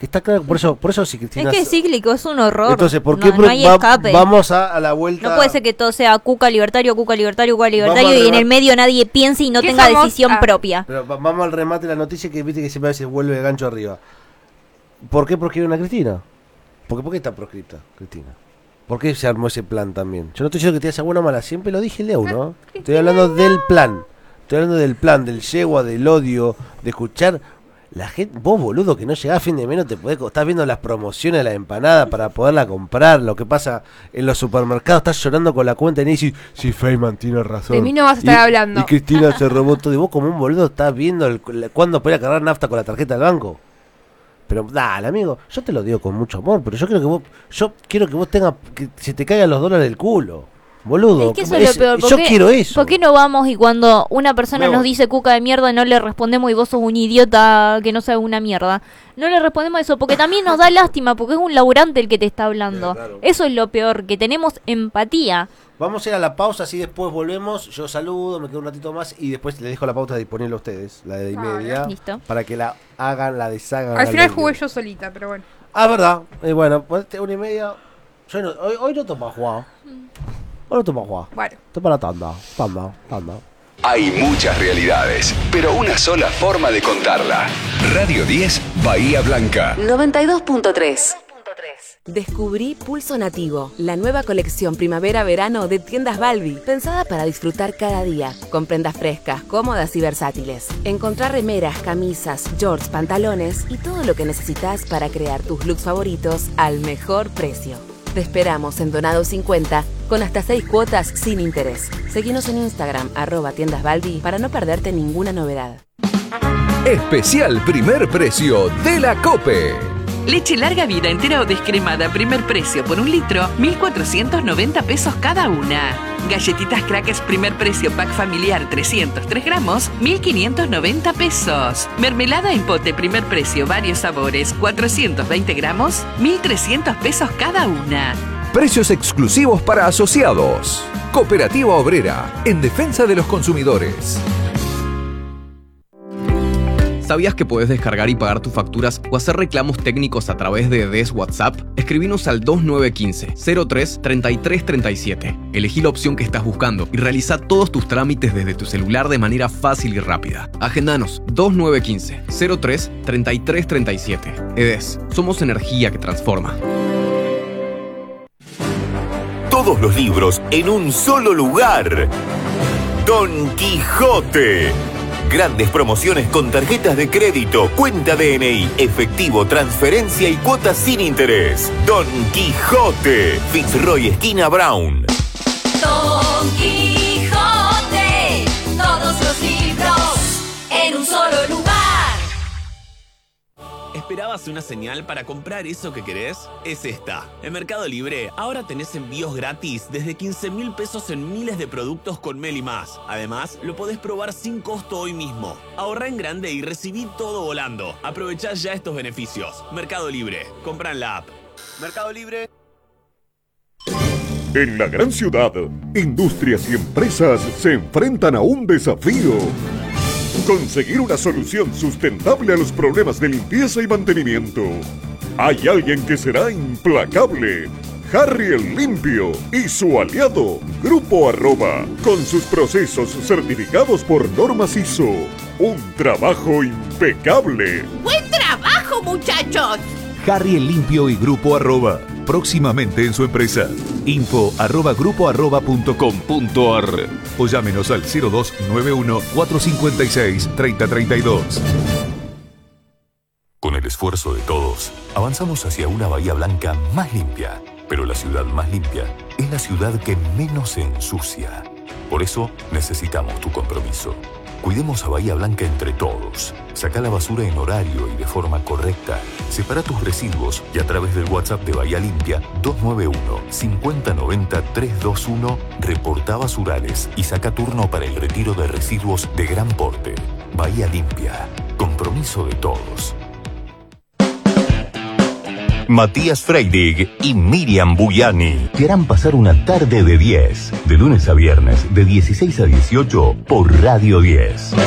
Que está claro, por eso sí, Cristina. Es que es cíclico, es un horror. Entonces, ¿por qué no hay escape? Vamos a la vuelta? No puede ser que todo sea Cuca libertario y en el medio nadie piense y no tenga decisión propia. Pero vamos al remate de la noticia que viste que siempre a veces vuelve el gancho arriba. ¿Por qué proscribieron a Cristina? ¿Por qué está proscripta Cristina? ¿Por qué se armó ese plan también? Yo no estoy diciendo que te sea buena o mala, siempre lo dije Leo, ¿no? Estoy hablando del plan. Estoy hablando del plan, del yegua, del odio, de escuchar. La gente, vos boludo que no llegás a fin de mes, no te podés, estás viendo las promociones de la empanada para poderla comprar, lo que pasa en los supermercados, estás llorando con la cuenta y dices, sí, Feynman tiene razón. De mí no vas a estar hablando. Y Cristina se robó todo, y vos como un boludo estás viendo cuándo podés cargar nafta con la tarjeta del banco. Pero dale, amigo, yo te lo digo con mucho amor, pero yo quiero que vos tengas, que se te caigan los dólares del culo. Boludo, es que eso es lo peor. Yo quiero eso. ¿Por qué no vamos y cuando una persona nos dice cuca de mierda no le respondemos y vos sos un idiota que no sabe una mierda? No le respondemos eso porque también nos da lástima porque es un laburante el que te está hablando. Claro. Eso es lo peor, que tenemos empatía. Vamos a ir a la pausa, así después volvemos. Yo saludo, me quedo un ratito más y después les dejo la pauta disponible a ustedes, la de media, listo. Para que la hagan, la deshagan. Al final jugué yo solita, pero bueno. Ah, verdad. Bueno, pues 1:30. Hoy no tomo jugado. Hoy no tomo jugado. Bueno. Toma la tanda. Hay muchas realidades, pero una sola forma de contarla. Radio 10, Bahía Blanca. 92.3. Descubrí Pulso Nativo, la nueva colección primavera-verano de Tiendas Balbi, pensada para disfrutar cada día, con prendas frescas, cómodas y versátiles. Encontrá remeras, camisas, shorts, pantalones y todo lo que necesitas para crear tus looks favoritos al mejor precio. Te esperamos en Donado 50 con hasta 6 cuotas sin interés. Seguinos en Instagram, @tiendasbalbi, para no perderte ninguna novedad. Especial primer precio de la COPE. Leche larga vida entera o descremada, primer precio por 1 litro, 1.490 pesos cada una. Galletitas Crackers primer precio pack familiar 303 gramos, 1.590 pesos. Mermelada en pote primer precio varios sabores, 420 gramos, 1.300 pesos cada una. Precios exclusivos para asociados. Cooperativa Obrera, en defensa de los consumidores. ¿Sabías que podés descargar y pagar tus facturas o hacer reclamos técnicos a través de DES WhatsApp? Escribinos al 2915-03-3337. Elegí la opción que estás buscando y realiza todos tus trámites desde tu celular de manera fácil y rápida. Agendanos 2915-03-3337. EDES, somos energía que transforma. Todos los libros en un solo lugar. Don Quijote. Grandes promociones con tarjetas de crédito, cuenta DNI, efectivo, transferencia y cuotas sin interés. Don Quijote, Fitzroy esquina Brown. Don Quijote, todos los libros en un solo lugar. ¿Esperabas una señal para comprar eso que querés? Es esta. En Mercado Libre ahora tenés envíos gratis desde 15.000 pesos en miles de productos con Meli Más. Además, lo podés probar sin costo hoy mismo. Ahorrá en grande y recibí todo volando. Aprovechá ya estos beneficios. Mercado Libre. Comprá en la app. Mercado Libre. En la gran ciudad, industrias y empresas se enfrentan a un desafío. Conseguir una solución sustentable a los problemas de limpieza y mantenimiento. Hay alguien que será implacable. Harry el Limpio y su aliado, Grupo Arroba, con sus procesos certificados por normas ISO. Un trabajo impecable. ¡Buen trabajo, muchachos! Harry el Limpio y Grupo Arroba, próximamente en su empresa. info@grupoarroba.com.ar o llámenos al 0291-456-3032. Con el esfuerzo de todos, avanzamos hacia una Bahía Blanca más limpia. Pero la ciudad más limpia es la ciudad que menos se ensucia. Por eso necesitamos tu compromiso. Cuidemos a Bahía Blanca entre todos. Sacá la basura en horario y de forma correcta. Separa tus residuos y a través del WhatsApp de Bahía Limpia 291-5090-321 reportá basurales y saca turno para el retiro de residuos de gran porte. Bahía Limpia. Compromiso de todos. Matías Freidig y Miriam Buyani te harán pasar una tarde de 10, de lunes a viernes, de 16 a 18 por Radio 10.